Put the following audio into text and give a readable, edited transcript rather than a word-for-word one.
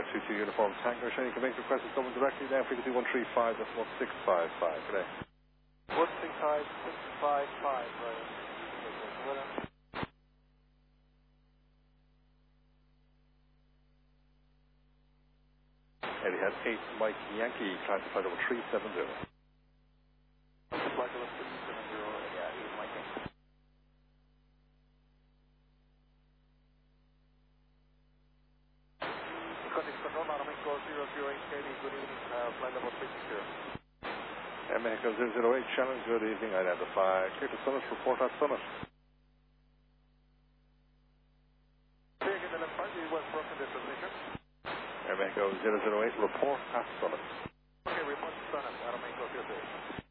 22 Uniform Tango. Shane, you can make requests to someone directly now. Frequency 135, that's 1655. Good day. 135, right. Eddie had 8 Mike Yankee, trying to flight over 370. Flight over 370, yeah, 8 Mike Yankee. Context control, Mexico 008, Eddie, good evening, flight level 360. Mexico 008, Shannon, good evening, identify. Clear to Summit, report at Summit. Say again the left part, you was broken the position. Mexico 008, report at Summit. Okay, report to Summit, Mexico 008.